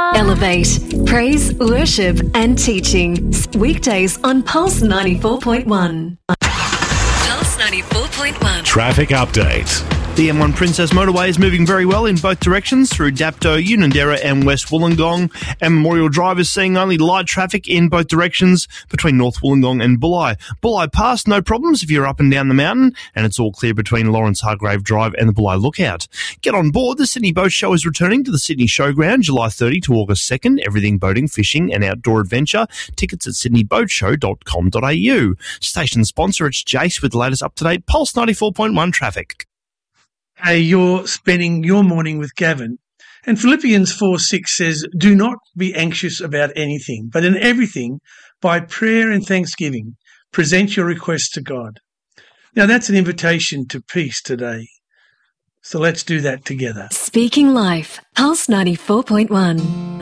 Elevate, praise, worship and teaching. Weekdays on Pulse 94.1. Pulse 94.1. Traffic update. The M1 Princess Motorway is moving very well in both directions through Dapto, Unanderra and West Wollongong, and Memorial Drive is seeing only light traffic in both directions between North Wollongong and Bulli. Bulli Pass, no problems if you're up and down the mountain, and it's all clear between Lawrence Hargrave Drive and the Bulli Lookout. Get on board. The Sydney Boat Show is returning to the Sydney Showground July 30 to August 2nd. Everything boating, fishing and outdoor adventure. Tickets at sydneyboatshow.com.au. Station sponsor, it's Jace with the latest up-to-date Pulse 94.1 traffic. Hey, you're spending your morning with Gavin. And Philippians 4:6 says, do not be anxious about anything, but in everything, by prayer and thanksgiving, present your requests to God. Now, that's an invitation to peace today. So let's do that together. Speaking Life, Pulse 94.1.